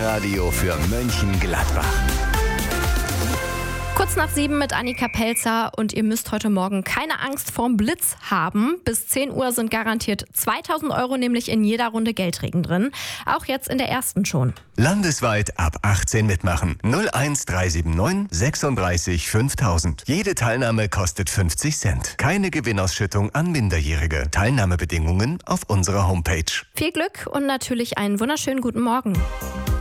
Hit-Radio für Mönchengladbach. Kurz nach 7 mit Annika Pelzer und ihr müsst heute Morgen keine Angst vorm Blitz haben. Bis 10 Uhr sind garantiert 2.000 Euro nämlich in jeder Runde Geldregen drin. Auch jetzt in der ersten schon. Landesweit ab 18 mitmachen. 01379 36 5000. Jede Teilnahme kostet 50 Cent. Keine Gewinnausschüttung an Minderjährige. Teilnahmebedingungen auf unserer Homepage. Viel Glück und natürlich einen wunderschönen guten Morgen.